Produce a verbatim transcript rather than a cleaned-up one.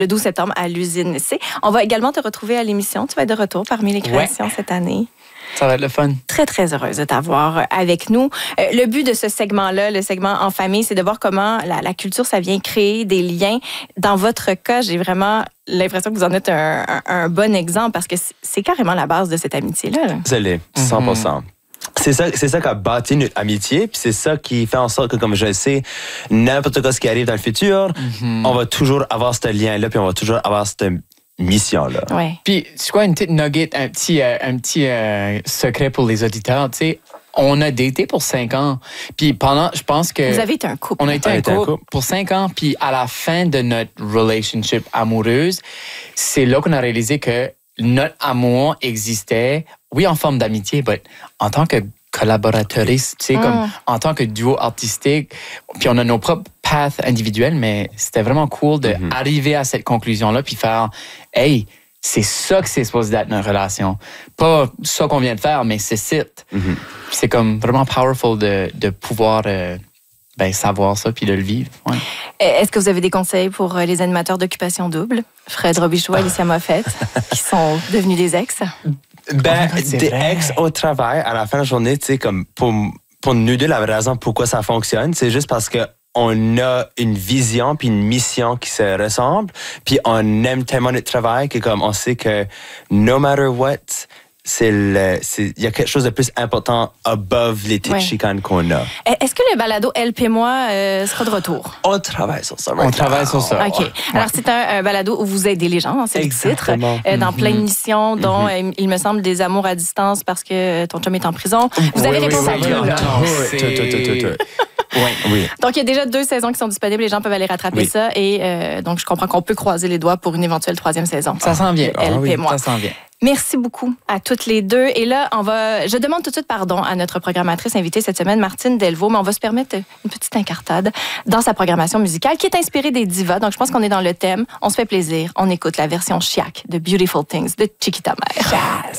le douze septembre à l'usine C. On va également te retrouver à l'émission. Tu vas être de retour parmi les créations ouais. cette année. Ça va être le fun. Très, très heureuse de t'avoir avec nous. Euh, le but de ce segment-là, le segment en famille, c'est de voir comment la, la culture, ça vient créer des liens. Dans votre cas, j'ai vraiment l'impression que vous en êtes un, un, un bon exemple parce que c'est carrément la base de cette amitié-là. Là. C'est l'est, cent pour cent. Mm-hmm. C'est ça, c'est ça qui a bâti notre amitié, puis c'est ça qui fait en sorte que, comme je le sais, n'importe quoi ce qui arrive dans le futur, mm-hmm. on va toujours avoir ce lien-là, puis on va toujours avoir cette mission-là. Ouais. Puis, c'est quoi une petite nugget, un petit, euh, un petit euh, secret pour les auditeurs, tu sais, on a daté pour cinq ans, puis pendant, je pense que... Vous avez été un couple. On a été, on un, couple un couple pour cinq ans, puis à la fin de notre relationship amoureuse, c'est là qu'on a réalisé que notre amour existait, oui, en forme d'amitié, mais en tant que collaboratrice, tu sais, mm. comme en tant que duo artistique, puis on a nos propres paths individuels, mais c'était vraiment cool d'arriver mm-hmm. à cette conclusion-là, puis faire, hey, c'est ça que c'est supposé d'être notre relation. Pas ça qu'on vient de faire, mais c'est ça. Mm-hmm. C'est comme vraiment powerful de, de pouvoir... Euh, Ben, savoir ça puis de le vivre. Ouais. Est-ce que vous avez des conseils pour les animateurs d'occupation double, Fred Robichaud et Alicia Moffett, qui sont devenus des ex? Ben, oh, des vrai. ex au travail, à la fin de la journée, tu sais, comme pour, pour nous deux, la raison pourquoi ça fonctionne, c'est juste parce que on a une vision puis une mission qui se ressemblent, puis on aime tellement notre travail que comme on sait que no matter what, c'est le, c'est, il y a quelque chose de plus important above les petites ouais. chicanes qu'on a. Est-ce que le balado Elle puis moi euh, sera de retour? On travaille sur ça. Right on now. travaille sur ça. OK. Ouais. Alors, c'est un, un balado où vous aidez les gens, hein, c'est Exactement. le titre, euh, dans mm-hmm. plein de missions, dont, mm-hmm. euh, il me semble, des amours à distance parce que ton chum est en prison. Vous oui, avez répondu à tout, là. Oui, oui. Donc, il y a déjà deux saisons qui sont disponibles. Les gens peuvent aller rattraper oui. ça. Et euh, donc, je comprends qu'on peut croiser les doigts pour une éventuelle troisième saison. Ça s'en vient. Elle ah, oui. moi. Ça s'en vient. Merci beaucoup à toutes les deux. Et là, on va, je demande tout de suite pardon à notre programmatrice invitée cette semaine, Martine Delvaux, mais on va se permettre une petite incartade dans sa programmation musicale qui est inspirée des divas. Donc, je pense qu'on est dans le thème. On se fait plaisir. On écoute la version chiac de Beautiful Things de Chiquita Mère. Yes.